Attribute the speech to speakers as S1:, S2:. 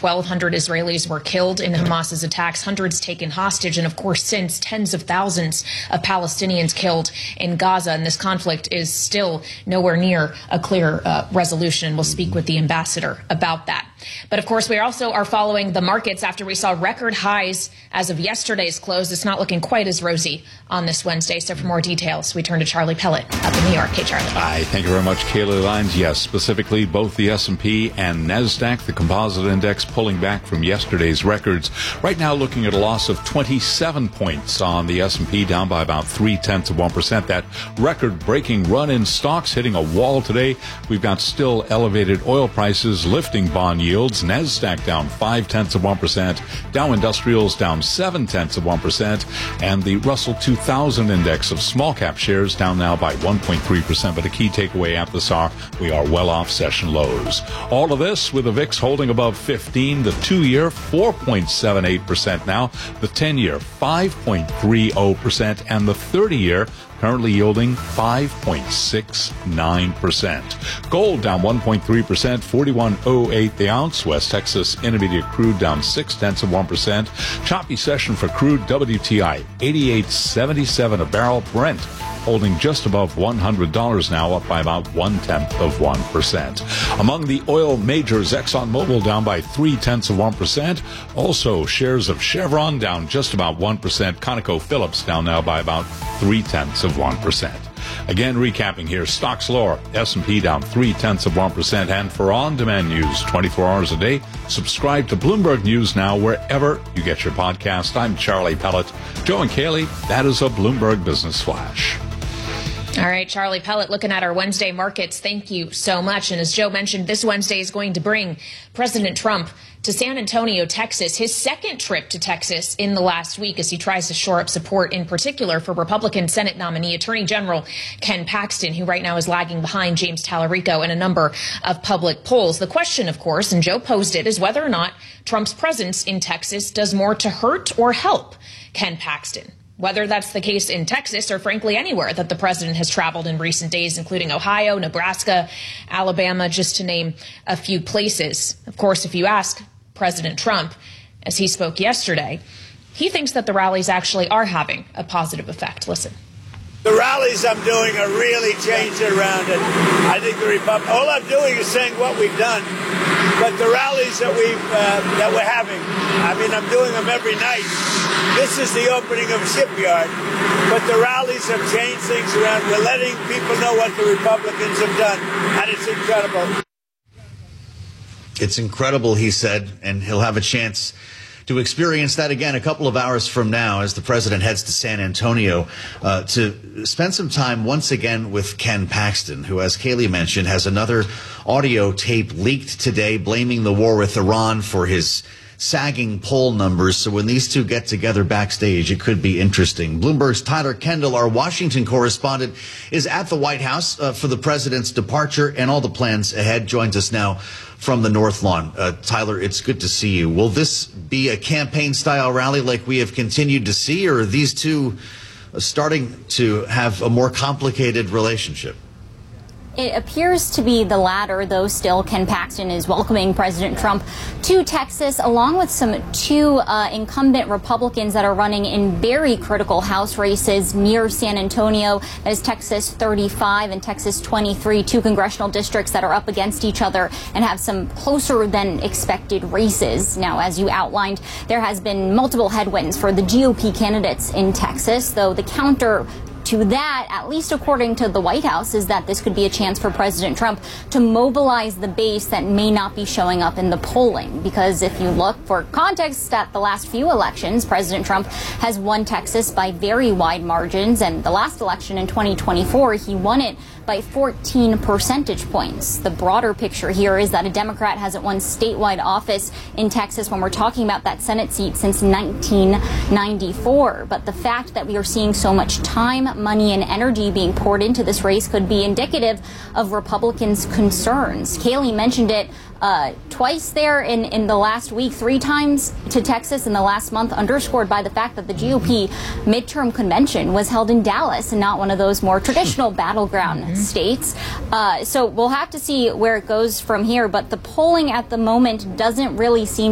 S1: 1,200 Israelis were killed in Hamas's attacks, hundreds taken hostage, and of course since tens of thousands of Palestinians killed in Gaza. And this conflict is still nowhere near a clear resolution. We'll speak with the ambassador about that. But of course, we also are following the markets after we saw record highs as of yesterday's close. It's not looking quite as rosy on this Wednesday. So for more details, we turn to Charlie Pellet up in New York. Hey, Charlie.
S2: Hi, thank you very much, Kaylee Lines. Yes, specifically both the S&P and NASDAQ, the composite index, pulling back from yesterday's records. Right now looking at a loss of 27 points on the S&P, down by about 0.3%. That record-breaking run in stocks hitting a wall today. We've got still elevated oil prices lifting bond yields. NASDAQ down 0.5%. Dow Industrials down 0.7%. And the Russell 2000 index of small cap shares down now by 1.3%. But a key takeaway at this hour, we are well off session lows. All of this with the VIX holding above 15, the 2-year 4.78% now, the 10-year 5.30%, and the 30-year currently yielding 5.69%. Gold down 1.3%, 41.08 the ounce. West Texas Intermediate crude down 0.6%. Choppy session for crude WTI 88.77 a barrel. Brent holding just above $100 now, up by about 0.1%. Among the oil majors, ExxonMobil down by 0.3%. Also, shares of Chevron down just about 1%. ConocoPhillips down now by about 0.3%. Again, recapping here, stocks lower, S&P down 0.3%. And for on-demand news 24 hours a day, subscribe to Bloomberg News Now wherever you get your podcast. I'm Charlie Pellet. Joe and Kaylee, that is a Bloomberg Business Flash.
S1: All right, Charlie Pellet, looking at our Wednesday markets. Thank you so much. And as Joe mentioned, this Wednesday is going to bring President Trump to San Antonio, Texas, his second trip to Texas in the last week as he tries to shore up support, in particular for Republican Senate nominee Attorney General Ken Paxton, who right now is lagging behind James Tallarico in a number of public polls. The question, of course, and Joe posed it, is whether or not Trump's presence in Texas does more to hurt or help Ken Paxton. Whether that's the case in Texas or, frankly, anywhere that the president has traveled in recent days, including Ohio, Nebraska, Alabama, just to name a few places. Of course, if you ask President Trump, as he spoke yesterday, he thinks that the rallies actually are having a positive effect. Listen.
S3: The rallies I'm doing are really changing around it. I think all I'm doing is saying what we've done. But the rallies that we're having, I mean, I'm doing them every night. This is the opening of a shipyard. But the rallies have changed things around. We're letting people know what the Republicans have done. And it's incredible.
S4: It's incredible, he said, and he'll have a chance to experience that again a couple of hours from now as the president heads to San Antonio to spend some time once again with Ken Paxton, who, as Kaylee mentioned, has another audio tape leaked today blaming the war with Iran for his sagging poll numbers. So when these two get together backstage, it could be interesting. Bloomberg's Tyler Kendall, our Washington correspondent, is at the White House for the president's departure and all the plans ahead. Joins us now from the North Lawn. Tyler, it's good to see you. Will this be a campaign-style rally like we have continued to see, or are these two starting to have a more complicated relationship?
S5: It appears to be the latter, though still Ken Paxton is welcoming President Trump to Texas, along with two incumbent Republicans that are running in very critical House races near San Antonio. That is Texas 35 and Texas 23, two congressional districts that are up against each other and have some closer than expected races. Now, as you outlined, there has been multiple headwinds for the GOP candidates in Texas, though the counter to that, at least according to the White House, is that this could be a chance for President Trump to mobilize the base that may not be showing up in the polling. Because if you look for context at the last few elections, President Trump has won Texas by very wide margins. And the last election in 2024, he won it by 14 percentage points. The broader picture here is that a Democrat hasn't won statewide office in Texas when we're talking about that Senate seat since 1994. But the fact that we are seeing so much time, money, and energy being poured into this race could be indicative of Republicans' concerns. Kaylee mentioned it twice there in the last week, 3 times to Texas in the last month, underscored by the fact that the GOP midterm convention was held in Dallas and not one of those more traditional battleground states. So we'll have to see where it goes from here. But the polling at the moment doesn't really seem